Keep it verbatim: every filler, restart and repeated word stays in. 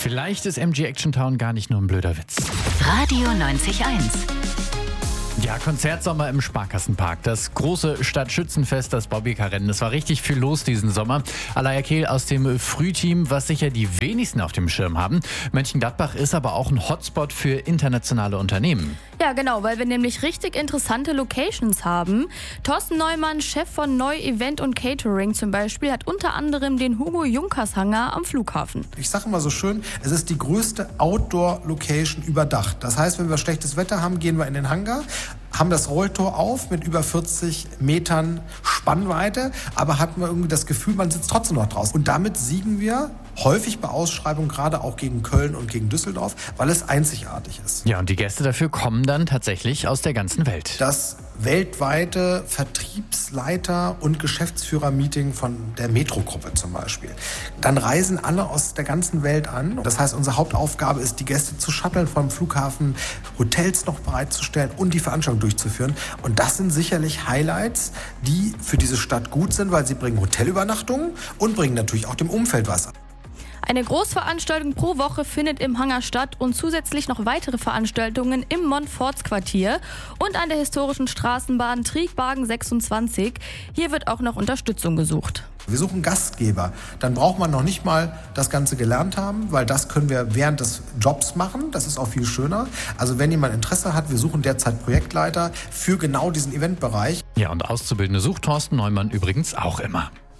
Vielleicht ist M G Action Town gar nicht nur ein blöder Witz. Radio neunzig eins. Ja, Konzertsommer im Sparkassenpark. Das große Stadtschützenfest, das Bobbycar-Rennen. Es war richtig viel los diesen Sommer. Alaya Kehl aus dem Frühteam, was sicher die wenigsten auf dem Schirm haben. Mönchengladbach ist aber auch ein Hotspot für internationale Unternehmen. Ja, genau, weil wir nämlich richtig interessante Locations haben. Thorsten Neumann, Chef von Neu Event und Catering zum Beispiel, hat unter anderem den Hugo Junkers Hangar am Flughafen. Ich sage immer so schön, es ist die größte Outdoor-Location überdacht. Das heißt, wenn wir schlechtes Wetter haben, gehen wir in den Hangar, haben das Rolltor auf mit über vierzig Metern Spannweite, aber hatten wir irgendwie das Gefühl, man sitzt trotzdem noch draußen. Und damit siegen wir häufig bei Ausschreibungen, gerade auch gegen Köln und gegen Düsseldorf, weil es einzigartig ist. Ja, und die Gäste dafür kommen dann tatsächlich aus der ganzen Welt. Das weltweite Vertriebsleiter- und Geschäftsführer-Meeting von der Metro-Gruppe zum Beispiel. Dann reisen alle aus der ganzen Welt an. Das heißt, unsere Hauptaufgabe ist, die Gäste zu shutteln vom Flughafen, Hotels noch bereitzustellen und die Veranstaltung durchzuführen. Und das sind sicherlich Highlights, die für diese Stadt gut sind, weil sie bringen Hotelübernachtungen und bringen natürlich auch dem Umfeld was. Eine Großveranstaltung pro Woche findet im Hangar statt und zusätzlich noch weitere Veranstaltungen im Montforts-Quartier und an der historischen Straßenbahn Triebwagen sechsundzwanzig. Hier wird auch noch Unterstützung gesucht. Wir suchen Gastgeber. Dann braucht man noch nicht mal das Ganze gelernt haben, weil das können wir während des Jobs machen. Das ist auch viel schöner. Also wenn jemand Interesse hat, wir suchen derzeit Projektleiter für genau diesen Eventbereich. Ja, und Auszubildende sucht Thorsten Neumann übrigens auch immer.